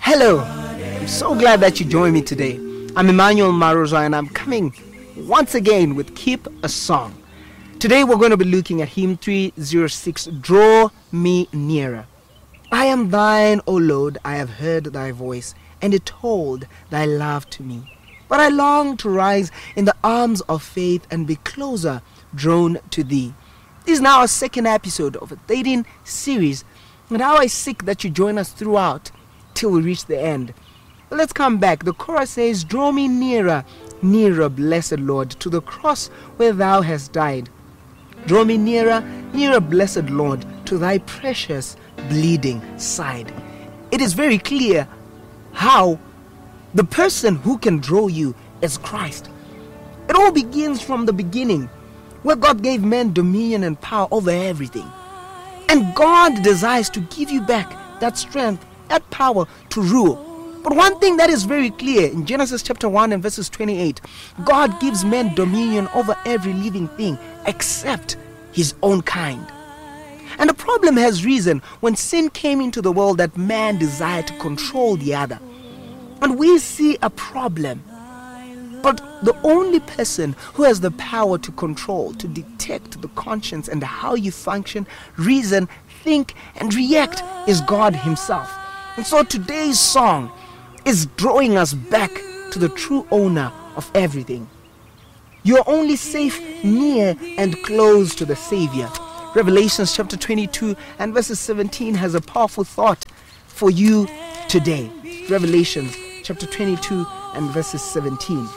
Hello, I'm so glad that you joined me today. I'm Emmanuel Maroza and I'm coming once again with Keep a Song. Today we're going to be looking at hymn 306, Draw Me Nearer. I am thine, O Lord, I have heard thy voice, and it told thy love to me. But I long to rise in the arms of faith and be closer drawn to thee. This is now our second episode of a 13 series, and how I seek that you join us throughout till we reach the end. But let's come back. The chorus says, draw me nearer, nearer, blessed Lord, to the cross where thou hast died. Draw me nearer, nearer, blessed Lord, to thy precious bleeding side. It is very clear how the person who can draw you is Christ. It all begins from the beginning, where God gave men dominion and power over everything. And God desires to give you back that strength, that power to rule. But one thing that is very clear in Genesis chapter 1 and verses 28, God gives men dominion over every living thing except his own kind. And the problem has risen when sin came into the world, that man desired to control the other. And we see a problem. But the only person who has the power to control, to detect the conscience and how you function, reason, think and react is God himself. And so today's song is drawing us back to the true owner of everything. You are only safe near and close to the Savior. Revelations chapter 22 and verses 17 has a powerful thought for you today. Revelations chapter 22 and verses 17.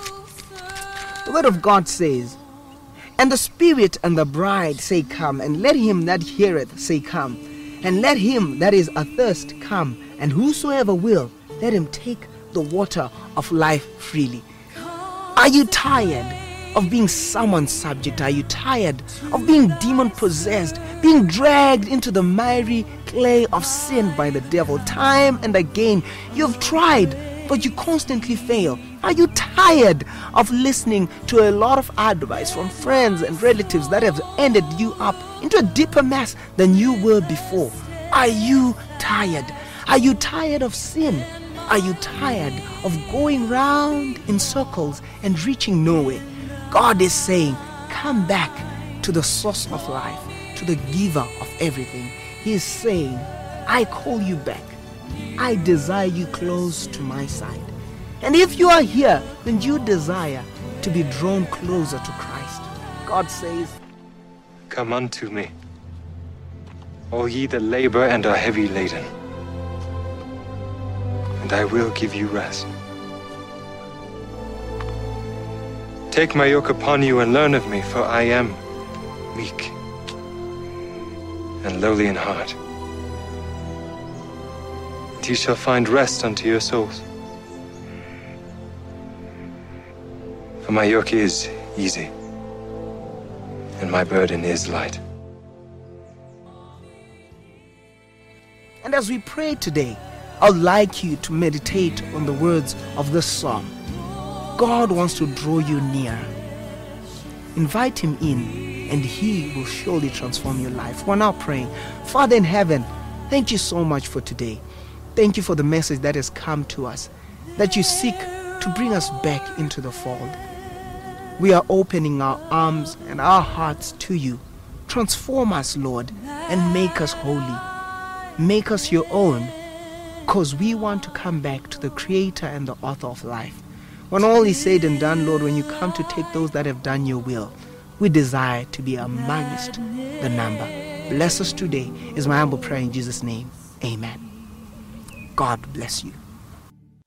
The word of God says, and the Spirit and the bride say, come, and let him that heareth say, come, and let him that is athirst come, and whosoever will, let him take the water of life freely. Are you tired of being someone's subject? Are you tired of being demon possessed, being dragged into the miry clay of sin by the devil? Time and again you've tried, but you constantly fail. Are you tired of listening to a lot of advice from friends and relatives that have ended you up into a deeper mess than you were before? Are you tired? Are you tired of sin? Are you tired of going round in circles and reaching nowhere? God is saying, come back to the source of life, to the giver of everything. He is saying, I call you back. I desire you close to my side. And if you are here, then you desire to be drawn closer to Christ. God says, come unto me, all ye that labor and are heavy laden, and I will give you rest. Take my yoke upon you and learn of me, for I am meek and lowly in heart. And you shall find rest unto your souls. For my yoke is easy, and my burden is light. and as we pray today, I'd like you to meditate on the words of this song. God wants to draw you near. Invite him in, and he will surely transform your life. We're now praying. Father in heaven, thank you so much for today. Thank you for the message that has come to us, that you seek to bring us back into the fold. We are opening our arms and our hearts to you. Transform us, Lord, and make us holy. Make us your own, because we want to come back to the Creator and the Author of life. When all is said and done, Lord, when you come to take those that have done your will, we desire to be amongst the number. Bless us today is my humble prayer in Jesus' name. Amen. God bless you.